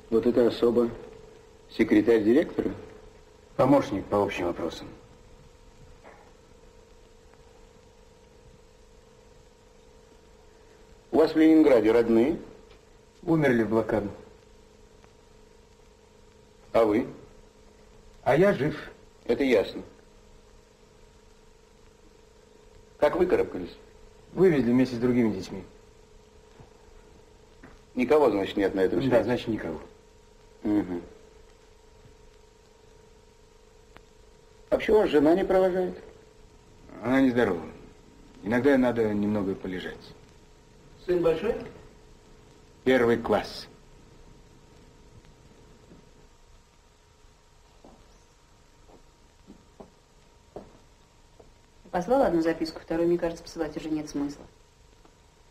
Вот это особо секретарь директора? Помощник по общим вопросам. У вас в Ленинграде родные? Умерли в блокаду. А вы? А я жив. Это ясно. Как выкарабкались? Вывезли вместе с другими детьми. Никого, значит, нет на этом свете? Да, значит, никого. Угу. А почему вас жена не провожает? Она нездорова. Иногда надо немного полежать. Сын большой? 1 класс. Послала одну записку, вторую, мне кажется, посылать уже нет смысла.